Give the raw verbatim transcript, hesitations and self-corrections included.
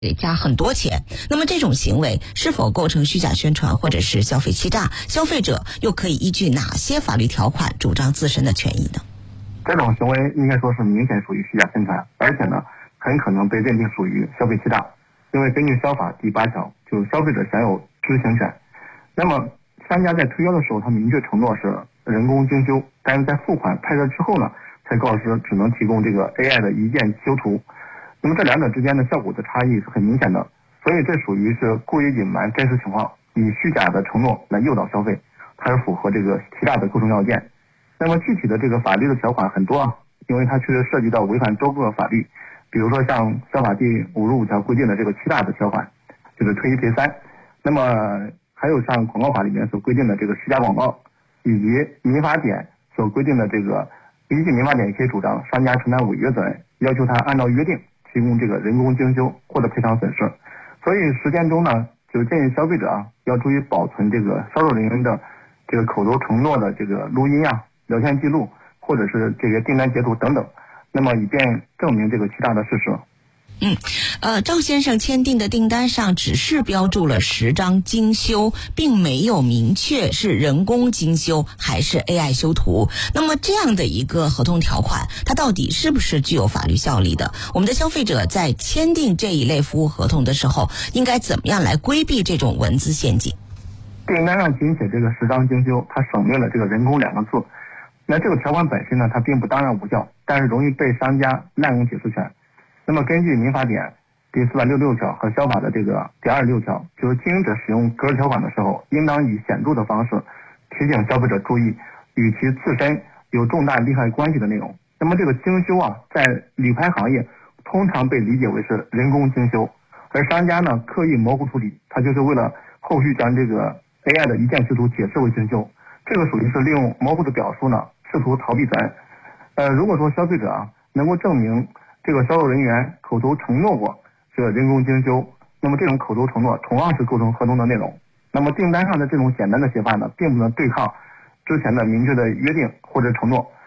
加很多钱。那么这种行为是否构成虚假宣传或者是消费欺诈？消费者又可以依据哪些法律条款主张自身的权益呢？ 这种行为应该说是明显属于虚假宣传，而且呢很可能被认定属于消费欺诈。因为根据消法第八条，就是消费者享有知情权。那么商家在推销的时候，他明确承诺是人工精修，但是在付款拍摄之后呢，才告知只能提供这个 A I 的一键修图。那么这两者之间的效果的差异是很明显的，所以这属于是故意隐瞒真实情况，以虚假的承诺来诱导消费，它是符合这个欺诈的构成要件。那么具体的这个法律的条款很多啊，因为它确实涉及到违反多个法律，比如说像消法第五十五条规定的这个欺诈的条款，就是退一赔三。那么还有像广告法里面所规定的这个虚假广告，以及民法典所规定的这个依据民法典也可以主张商家承担违约责任，要求他按照约定提供这个人工精修或者赔偿损失。所以实践中呢，就建议消费者啊要注意保存这个销售人员的这个口头承诺的这个录音啊、聊天记录，或者是这个订单截图等等，那么以便证明这个欺诈的事实。 嗯，呃，赵先生签订的订单上只是标注了十张精修，并没有明确是人工精修还是 A I 修图。那么这样的一个合同条款，它到底是不是具有法律效力的？我们的消费者在签订这一类服务合同的时候，应该怎么样来规避这种文字陷阱？ 订单上仅写这个十张精修，它省略了这个人工两个字。那这个条款本身呢，它并不当然无效，但是容易被商家滥用解释权。那么根据民法典第四百六十六条和消法的这个第二十六条，就是经营者使用格式条款的时候，应当以显著的方式提醒消费者注意与其自身有重大利害关系的内容。那么这个精修啊，在旅拍行业通常被理解为是人工精修，而商家呢刻意模糊处理，它就是为了后续将这个 A I 的一键修图解释为精修，这个属于是利用模糊的表述呢，试图逃避责任。呃，如果说消费者啊能够证明这个销售人员口头承诺过这个人工精修，那么这种口头承诺同样是构成合同的内容。那么订单上的这种简单的写法呢，并不能对抗之前的明确的约定或者承诺。